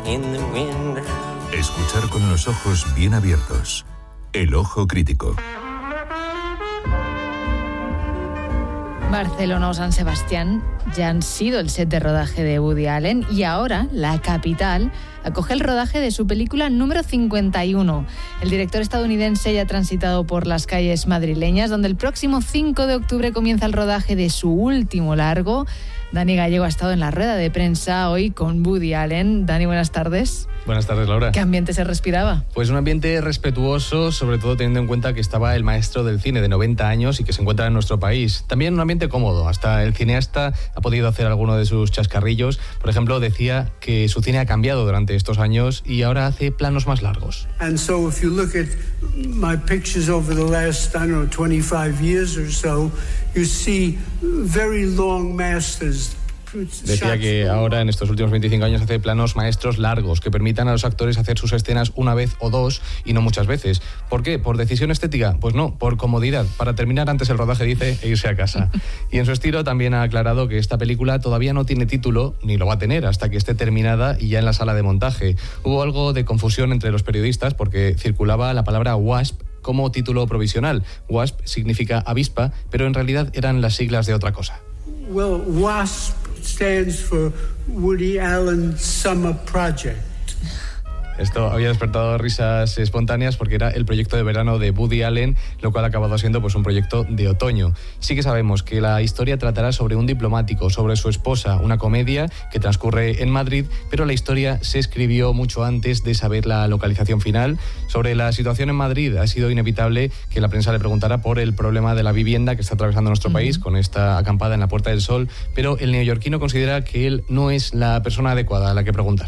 in the wind. Escuchar con los ojos bien abiertos. El ojo crítico. Barcelona o San Sebastián ya han sido el set de rodaje de Woody Allen y ahora la capital acoge el rodaje de su película número 51. El director estadounidense ya ha transitado por las calles madrileñas, donde el próximo 5 de octubre comienza el rodaje de su último largo. Dani Gallego ha estado en la rueda de prensa hoy con Woody Allen. Dani, buenas tardes. Buenas tardes, Laura. ¿Qué ambiente se respiraba? Pues un ambiente respetuoso, sobre todo teniendo en cuenta que estaba el maestro del cine de 90 años y que se encuentra en nuestro país. También un ambiente cómodo. Hasta el cineasta ha podido hacer alguno de sus chascarrillos. Por ejemplo, decía que su cine ha cambiado durante estos años y ahora hace planos más largos. And so if you look at my pictures over the last, 25 years or so, you see very long masters. Decía que ahora, en estos últimos 25 años, hace planos maestros largos que permitan a los actores hacer sus escenas una vez o dos y no muchas veces. ¿Por qué? ¿Por decisión estética? Pues no, por comodidad. Para terminar antes el rodaje, dice, e irse a casa. Y en su estilo también ha aclarado que esta película todavía no tiene título, ni lo va a tener hasta que esté terminada y ya en la sala de montaje. Hubo algo de confusión entre los periodistas porque circulaba la palabra WASP como título provisional. WASP significa avispa, pero en realidad eran las siglas de otra cosa. Well, WASP stands for Woody Allen Summer Project. Esto había despertado risas espontáneas porque era el proyecto de verano de Woody Allen, lo cual ha acabado siendo pues un proyecto de otoño. Sí que sabemos que la historia tratará sobre un diplomático, sobre su esposa, una comedia que transcurre en Madrid, pero la historia se escribió mucho antes de saber la localización final. Sobre la situación en Madrid ha sido inevitable que la prensa le preguntara por el problema de la vivienda que está atravesando nuestro país con esta acampada en la Puerta del Sol, pero el neoyorquino considera que él no es la persona adecuada a la que preguntar.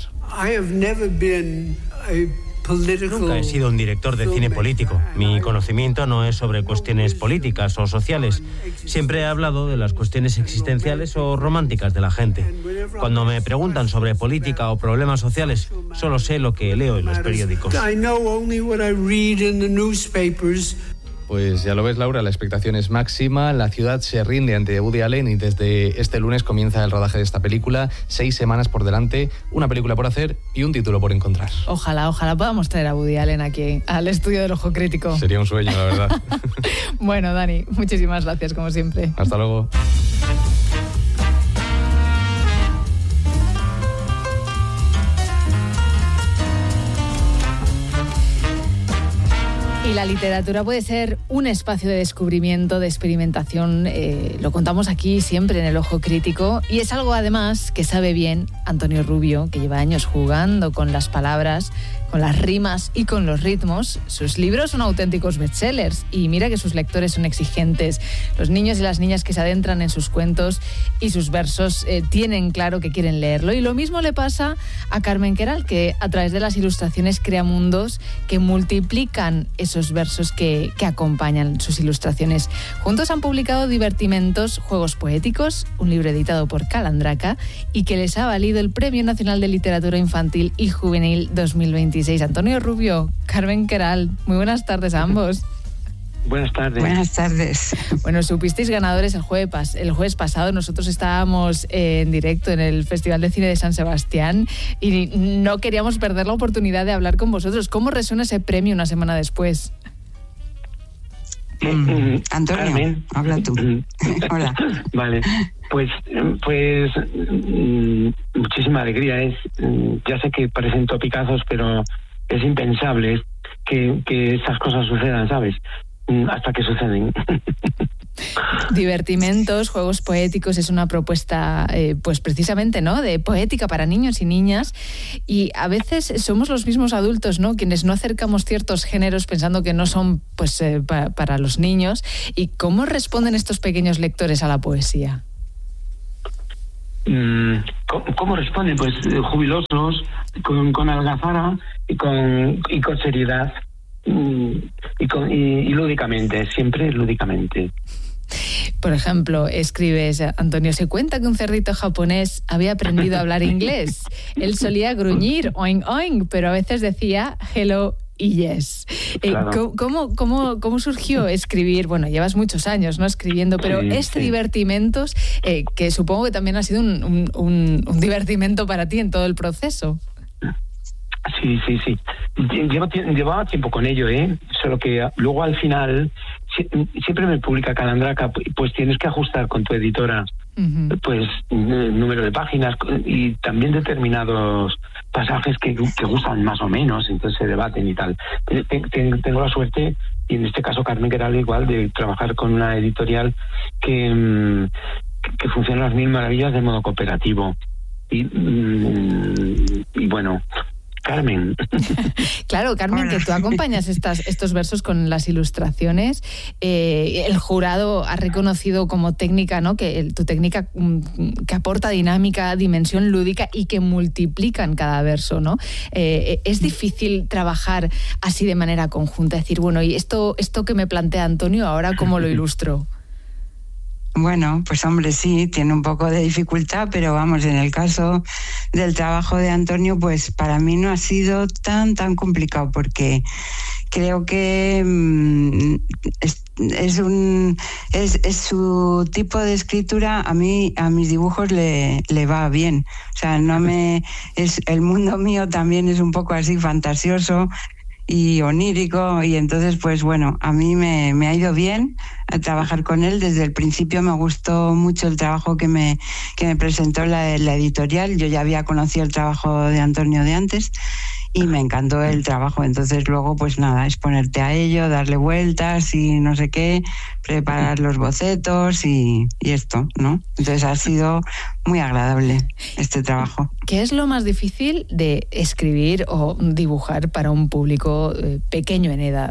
Nunca he sido un director de cine político. Mi conocimiento no es sobre cuestiones políticas o sociales. Siempre he hablado de las cuestiones existenciales o románticas de la gente. Cuando me preguntan sobre política o problemas sociales, solo sé lo que leo en los periódicos. Pues ya lo ves, Laura, la expectación es máxima, la ciudad se rinde ante Woody Allen y desde este lunes comienza el rodaje de esta película. 6 semanas por delante, una película por hacer y un título por encontrar. Ojalá podamos traer a Woody Allen aquí, al estudio del Ojo Crítico. Sería un sueño, la verdad. Bueno, Dani, muchísimas gracias, como siempre. Hasta luego. Y la literatura puede ser un espacio de descubrimiento, de experimentación. Lo contamos aquí siempre en el Ojo Crítico. Y es algo, además, que sabe bien Antonio Rubio, que lleva años jugando con las palabras, con las rimas y con los ritmos. Sus libros son auténticos bestsellers. Y mira que sus lectores son exigentes. Los niños y las niñas que se adentran en sus cuentos y sus versos tienen claro que quieren leerlo. Y lo mismo le pasa a Carmen Queralt, que a través de las ilustraciones crea mundos que multiplican esos versos que acompañan sus ilustraciones. Juntos han publicado Divertimentos, Juegos Poéticos, un libro editado por Calandraca y que les ha valido el Premio Nacional de Literatura Infantil y Juvenil 2026. Antonio Rubio, Carmen Queralt, muy buenas tardes a ambos. Buenas tardes. Buenas tardes. Bueno, supisteis ganadores el jueves pasado. Nosotros estábamos en directo en el Festival de Cine de San Sebastián y no queríamos perder la oportunidad de hablar con vosotros. ¿Cómo resuena ese premio una semana después? Antonio, Carmen, habla tú. Hola. Vale, pues muchísima alegría. Ya sé que parecen topicazos, pero es impensable que esas cosas sucedan, ¿sabes? Hasta que suceden. Divertimentos, Juegos Poéticos es una propuesta, pues precisamente, ¿no?, de poética para niños y niñas, y a veces somos los mismos adultos, ¿no?, quienes no acercamos ciertos géneros pensando que no son, pues, para los niños. ¿Y cómo responden estos pequeños lectores a la poesía? ¿Cómo responden? Pues jubilosos, con algazara y con seriedad. Y lúdicamente, siempre lúdicamente. Por ejemplo, escribes, Antonio, se cuenta que un cerdito japonés había aprendido a hablar inglés. Él solía gruñir, oing, oing, pero a veces decía hello y yes. Claro. ¿Cómo surgió escribir? Bueno, llevas muchos años, ¿no?, escribiendo, pero sí. Divertimentos, que supongo que también ha sido un divertimento para ti en todo el proceso. Sí. Llevaba tiempo con ello, solo que luego al final siempre me publica Calandraca, pues tienes que ajustar con tu editora pues número de páginas y también determinados pasajes que gustan más o menos, entonces se debaten y tal. Tengo la suerte, y en este caso Carmen Queral igual, de trabajar con una editorial que funciona a las mil maravillas de modo cooperativo. Y bueno, Carmen. Claro, Carmen, que tú acompañas estos versos con las ilustraciones. El jurado ha reconocido como técnica, ¿no?, que tu técnica que aporta dinámica, dimensión lúdica y que multiplican cada verso, ¿no? Es difícil trabajar así de manera conjunta, decir, bueno, y esto que me plantea Antonio, ¿ahora cómo lo ilustro? Bueno, pues hombre, sí, tiene un poco de dificultad, pero vamos, en el caso del trabajo de Antonio, pues para mí no ha sido tan complicado, porque creo que es su tipo de escritura, a mis dibujos le va bien. O sea, el mundo mío también es un poco así fantasioso y onírico, y entonces pues bueno, a mí me ha ido bien a trabajar con él. Desde el principio me gustó mucho el trabajo que me presentó la editorial. Yo ya había conocido el trabajo de Antonio de antes y me encantó el trabajo. Entonces luego pues nada, es ponerte a ello, darle vueltas y no sé qué, preparar los bocetos y esto, ¿no? Entonces ha sido muy agradable este trabajo. ¿Qué es lo más difícil de escribir o dibujar para un público pequeño en edad?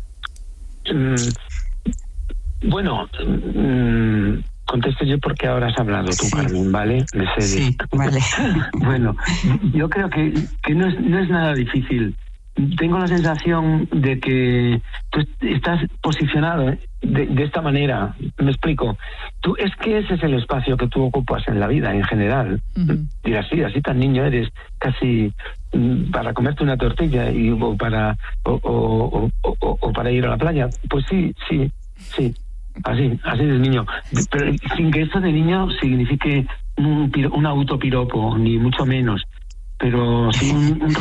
Bueno, contesto yo porque ahora has hablado tú, sí. Carmen, ¿vale? Me cedes. Sí, vale. Bueno, yo creo que no es nada difícil. Tengo la sensación de que tú estás posicionado de esta manera. Me explico. Es que ese es el espacio que tú ocupas en la vida en general. Dirás, sí, así tan niño eres, casi para comerte una tortilla o para ir a la playa. Pues sí. Así de niño. Pero sin que esto de niño signifique un autopiropo, ni mucho menos. Pero sí,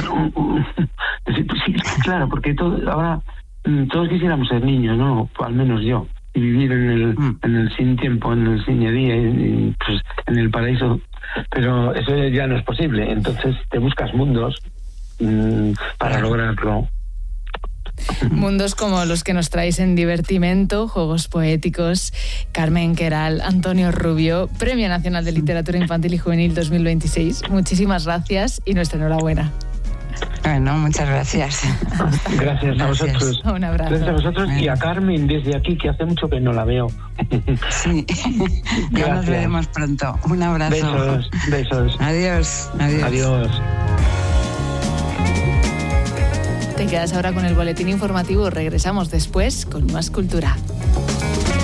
sí, claro, porque ahora todos quisiéramos ser niños, ¿no? Al menos yo. Y vivir en el sin tiempo, en el sin día, y pues en el paraíso. Pero eso ya no es posible. Entonces te buscas mundos para lograrlo. Mundos como los que nos traéis en Divertimento, Juegos Poéticos. Carmen Queral, Antonio Rubio, Premio Nacional de Literatura Infantil y Juvenil 2026. Muchísimas gracias y nuestra enhorabuena. Bueno, muchas gracias. Gracias a vosotros. Un abrazo. Gracias a vosotros y a Carmen desde aquí, que hace mucho que no la veo. Sí, ya nos veremos pronto. Un abrazo. Besos. Adiós. Te quedas ahora con el boletín informativo. Regresamos después con más cultura.